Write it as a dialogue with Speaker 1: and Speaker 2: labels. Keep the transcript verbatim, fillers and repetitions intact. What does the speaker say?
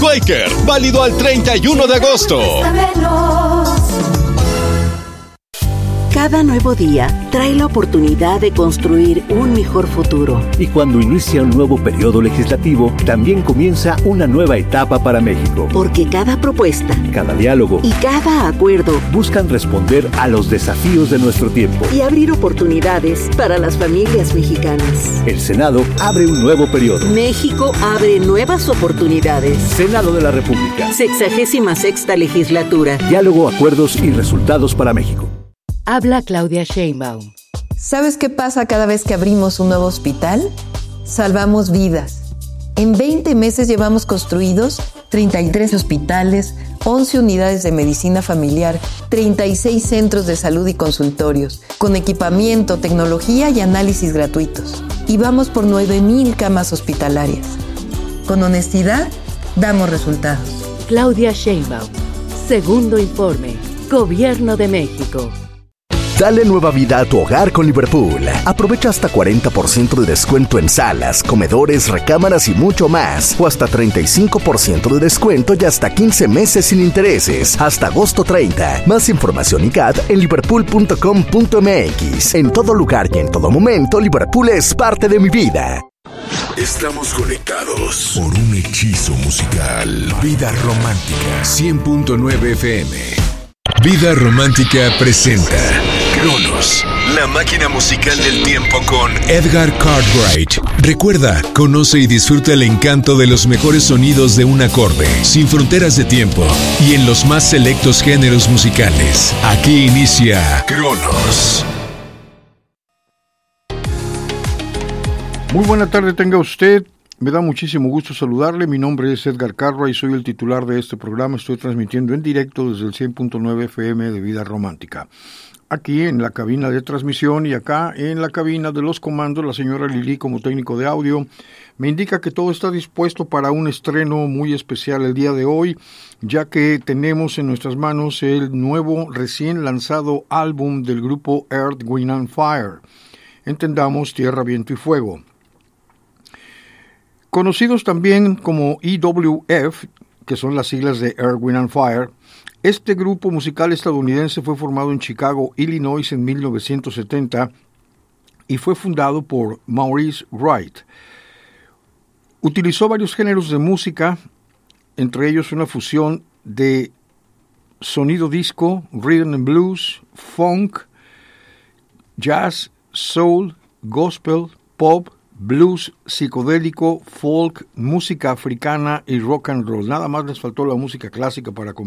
Speaker 1: Quaker, válido al treinta y uno de agosto.
Speaker 2: Cada nuevo día trae la oportunidad de construir un mejor futuro.
Speaker 3: Y cuando inicia un nuevo periodo legislativo, también comienza una nueva etapa para México.
Speaker 2: Porque cada propuesta,
Speaker 3: cada diálogo
Speaker 2: y cada acuerdo
Speaker 3: buscan responder a los desafíos de nuestro tiempo
Speaker 2: y abrir oportunidades para las familias mexicanas.
Speaker 3: El Senado abre un nuevo periodo.
Speaker 2: México abre nuevas oportunidades.
Speaker 3: Senado de la República.
Speaker 2: Sexagésima sexta legislatura.
Speaker 3: Diálogo, acuerdos y resultados para México.
Speaker 4: Habla Claudia Sheinbaum.
Speaker 5: ¿Sabes qué pasa cada vez que abrimos un nuevo hospital? Salvamos vidas. En veinte meses llevamos construidos treinta y tres hospitales, once unidades de medicina familiar, treinta y seis centros de salud y consultorios, con equipamiento, tecnología y análisis gratuitos. Y vamos por nueve mil camas hospitalarias. Con honestidad, damos resultados.
Speaker 4: Claudia Sheinbaum. Segundo informe. Gobierno de México.
Speaker 6: Dale nueva vida a tu hogar con Liverpool. Aprovecha hasta cuarenta por ciento de descuento en salas, comedores, recámaras y mucho más. O hasta treinta y cinco por ciento de descuento y hasta quince meses sin intereses. Hasta agosto treinta. Más información y C A D en liverpool punto com punto m x. En todo lugar y en todo momento, Liverpool es parte de mi vida.
Speaker 7: Estamos conectados por un hechizo musical. Vida Romántica cien punto nueve F M. Vida Romántica presenta Cronos, la máquina musical del tiempo con Edgar Cartwright. Recuerda, conoce y disfruta el encanto de los mejores sonidos de un acorde, sin fronteras de tiempo y en los más selectos géneros musicales. Aquí inicia Cronos.
Speaker 8: Muy buena tarde tenga usted. Me da muchísimo gusto saludarle. Mi nombre es Edgar Cartwright y soy el titular de este programa. Estoy transmitiendo en directo desde el cien punto nueve F M de Vida Romántica. Aquí en la cabina de transmisión y acá en la cabina de los comandos, la señora Lili como técnico de audio me indica que todo está dispuesto para un estreno muy especial el día de hoy, ya que tenemos en nuestras manos el nuevo recién lanzado álbum del grupo Earth, Wind and Fire. Entendamos Tierra, Viento y Fuego. Conocidos también como E W F, que son las siglas de Earth, Wind and Fire, este grupo musical estadounidense fue formado en Chicago, Illinois en mil novecientos setenta y fue fundado por Maurice Wright. Utilizó varios géneros de música, entre ellos una fusión de sonido disco, rhythm and blues, funk, jazz, soul, gospel, pop, blues, psicodélico, folk, música africana y rock and roll. Nada más les faltó la música clásica para